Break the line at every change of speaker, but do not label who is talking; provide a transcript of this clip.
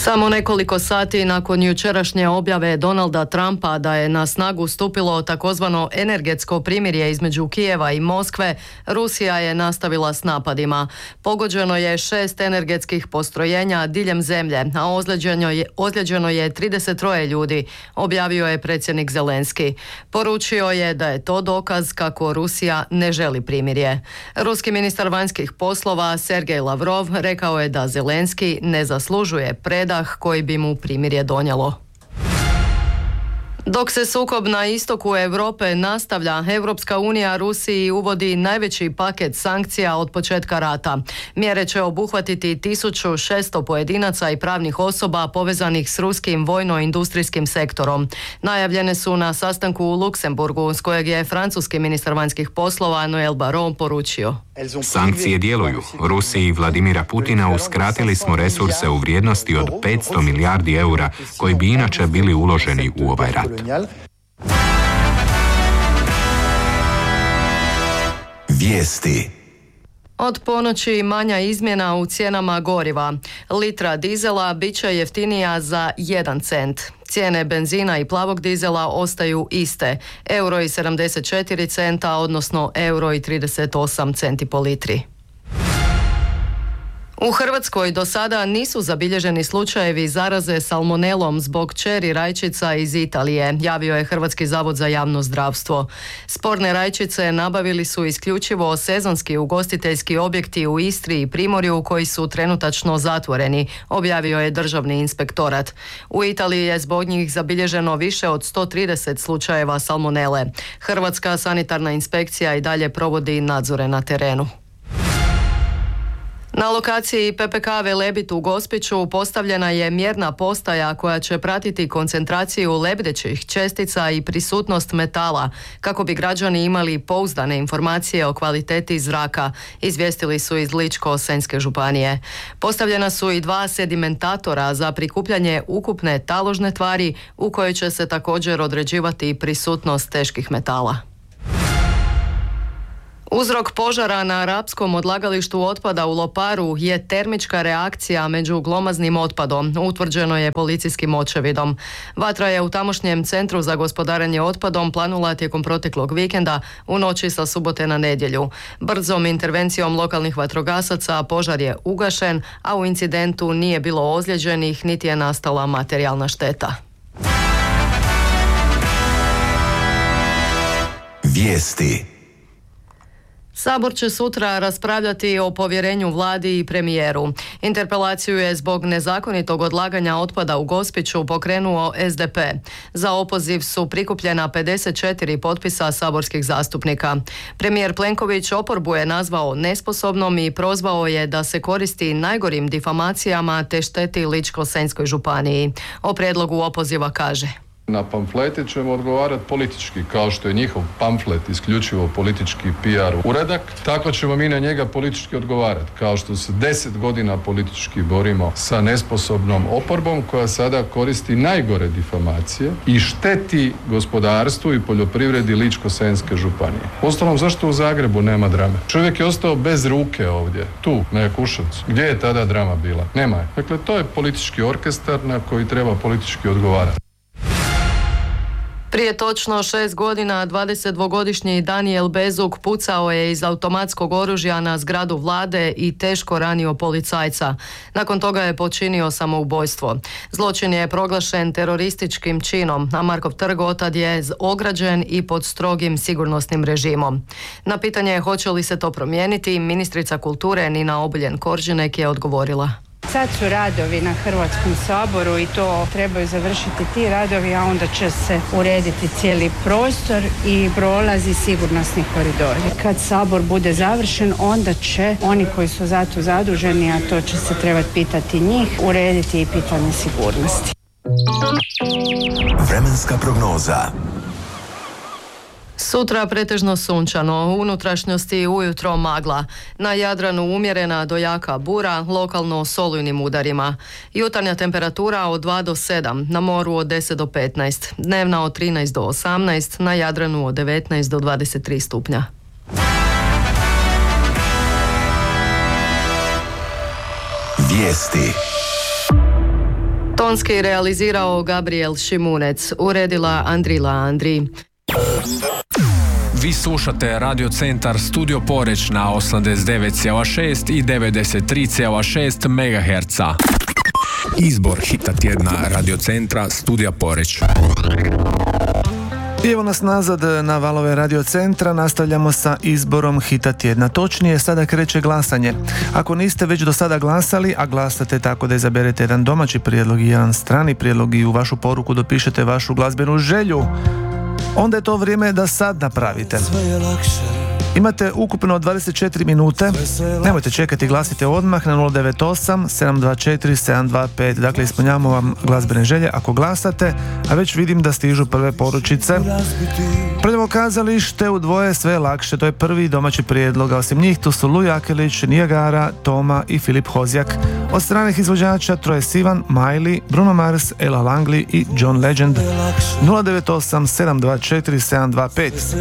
Samo nekoliko sati nakon jučerašnje objave Donalda Trumpa da je na snagu stupilo takozvano energetsko primirje između Kijeva i Moskve, Rusija je nastavila s napadima. Pogođeno je 6 energetskih postrojenja diljem zemlje, a ozlijeđeno je 33 ljudi, objavio je predsjednik Zelenski. Poručio je da je to dokaz kako Rusija ne želi primirje. Ruski ministar vanjskih poslova Sergej Lavrov rekao je da Zelenski ne zaslužuje predah koji bi mu primirje donijelo. Dok se sukob na istoku Europe nastavlja, Europska unija Rusiji uvodi najveći paket sankcija od početka rata. Mjere će obuhvatiti 1600 pojedinaca i pravnih osoba povezanih s ruskim vojno-industrijskim sektorom. Najavljene su na sastanku u Luksemburgu, s kojeg je francuski ministar vanjskih poslova Noel Barrot poručio.
Sankcije djeluju. Rusiji i Vladimira Putina uskratili smo resurse u vrijednosti od 500 milijardi eura koji bi inače bili uloženi u ovaj rat.
Vijesti.
Od ponoći manja izmjena u cijenama goriva. Litra dizela bit će jeftinija za 1 cent. Cijene benzina i plavog dizela ostaju iste, €74, odnosno €38 po litri. U Hrvatskoj do sada nisu zabilježeni slučajevi zaraze salmonelom zbog čeri rajčica iz Italije, javio je Hrvatski zavod za javno zdravstvo. Sporne rajčice nabavili su isključivo sezonski ugostiteljski objekti u Istri i Primorju koji su trenutačno zatvoreni, objavio je Državni inspektorat. U Italiji je zbog njih zabilježeno više od 130 slučajeva salmonele. Hrvatska sanitarna inspekcija i dalje provodi nadzore na terenu. Na lokaciji PPK Velebit u Gospiću postavljena je mjerna postaja koja će pratiti koncentraciju lebdećih čestica i prisutnost metala kako bi građani imali pouzdane informacije o kvaliteti zraka, izvijestili su iz Ličko-senjske županije. Postavljena su i 2 sedimentatora za prikupljanje ukupne taložne tvari u kojoj će se također određivati prisutnost teških metala. Uzrok požara na rapskom odlagalištu otpada u Loparu je termička reakcija među glomaznim otpadom, utvrđeno je policijskim očevidom. Vatra je u tamošnjem centru za gospodarenje otpadom planula tijekom proteklog vikenda u noći sa subote na nedjelju. Brzom intervencijom lokalnih vatrogasaca požar je ugašen, a u incidentu nije bilo ozlijeđenih niti je nastala materijalna šteta.
Vijesti.
Sabor će sutra raspravljati o povjerenju vladi i premijeru. Interpelaciju je zbog nezakonitog odlaganja otpada u Gospiću pokrenuo SDP. Za opoziv su prikupljena 54 potpisa saborskih zastupnika. Premijer Plenković oporbu je nazvao nesposobnom i prozvao je da se koristi najgorim difamacijama te šteti Ličko-senjskoj županiji. O prijedlogu opoziva kaže:
Na pamflete ćemo odgovarati politički, kao što je njihov pamflet isključivo politički PR uradak, tako ćemo mi na njega politički odgovarati, kao što se 10 godina politički borimo sa nesposobnom oporbom koja sada koristi najgore difamacije i šteti gospodarstvu i poljoprivredi Ličko-senjske županije. Uostalom, zašto u Zagrebu nema drame? Čovjek je ostao bez ruke ovdje, tu, na Jakuševcu. Gdje je tada drama bila? Nema je. Dakle, to je politički orkestar na koji treba politički odgovarati.
Prije točno 6 godina 22-godišnji Danijel Bezuk pucao je iz automatskog oružja na zgradu vlade i teško ranio policajca. Nakon toga je počinio samoubojstvo. Zločin je proglašen terorističkim činom, a Markov trg otad je ograđen i pod strogim sigurnosnim režimom. Na pitanje hoće li se to promijeniti, ministrica kulture Nina Obuljen-Koržinek je odgovorila:
Sad su radovi na Hrvatskom saboru i to trebaju završiti ti radovi, a onda će se urediti cijeli prostor i prolazi sigurnosni koridori. Kad sabor bude završen, onda će oni koji su za to zaduženi, a to će se trebati pitati njih, urediti i pitanje sigurnosti.
Vremenska prognoza.
Sutra pretežno sunčano, u unutrašnjosti ujutro magla. Na Jadranu umjerena do jaka bura, lokalno s olujnim udarima. Jutarnja temperatura od 2 do 7, na moru od 10 do 15, dnevna od 13 do 18, na Jadranu od 19 do 23 stupnja.
Vijesti.
Tonski realizirao Gabriel Šimunec, uredila Andrila Andri.
Vi slušate Radio Centar Studio Poreć na 89,6 i 93,6 MHz. Izbor hita tjedna Radio Centra Studija Poreć.
I evo nas nazad na valove Radio Centra, nastavljamo sa izborom hita tjedna. Točnije, sada kreće glasanje. Ako niste već do sada glasali, a glasate tako da izaberete jedan domaći prijedlog i jedan strani prijedlog i u vašu poruku dopišete vašu glazbenu želju, onda je to vrijeme da sad napravite. Imate ukupno 24 minute, nemojte čekati, glasite odmah na 098 724 725, dakle ispunjamo vam glazbene želje ako glasate, a već vidim da stižu prve poručice. Prljavo kazalište u dvoje sve je lakše, to je prvi domaći prijedlog, a osim njih tu su Luj Akelić, Nijagara, Toma i Filip Hozjak. Od stranih izvođača Troye Sivan, Miley, Bruno Mars, Ella Langley i John Legend. 098 724 725.